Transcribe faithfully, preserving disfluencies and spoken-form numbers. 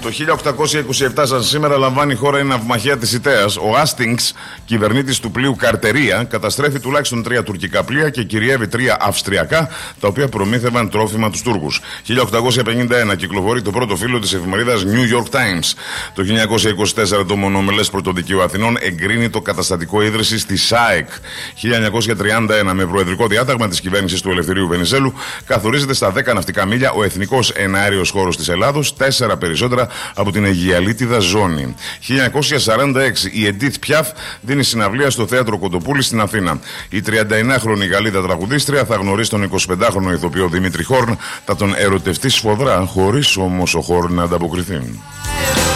Το χίλια οκτακόσια είκοσι επτά, σαν σήμερα, λαμβάνει η χώρα η ναυμαχία της Ιτέας. Ο Άστινγκς, κυβερνήτης του πλοίου Καρτερία, καταστρέφει τουλάχιστον τρία τουρκικά πλοία και κυριεύει τρία αυστριακά, τα οποία προμήθευαν τρόφιμα τους Τούρκους. χίλια οκτακόσια πενήντα ένα, κυκλοφορεί το πρώτο φύλλο της εφημερίδας New York Times. Το χίλια εννιακόσια είκοσι τέσσερα, το μονομελές Πρωτοδικείο Αθηνών εγκρίνει το καταστατικό ίδρυσης της ΣΑΕΚ. χίλια εννιακόσια τριάντα ένα, με προεδρικό διάταγμα της κυβέρνησης του Ελευθερίου Βενιζέλου, καθορίζεται στα δέκα ναυτικά μίλια ο εθνικός εναέριος χώρος της Ελλάδος, τέσσερα περισσότερα από την Αιγιαλίτιδα ζώνη. χίλια εννιακόσια σαράντα έξι, η Εντίθ Πιάφ δίνει συναυλία στο θέατρο Κοντοπούλη στην Αθήνα. Η τριανταεννιάχρονη Γαλλίδα τραγουδίστρια θα γνωρίσει τον εικοσιπεντάχρονο ηθοποιό Δημήτρη Χόρν, θα τον ερωτευτεί σφοδρά, χωρίς όμως ο Χόρν να ανταποκριθεί.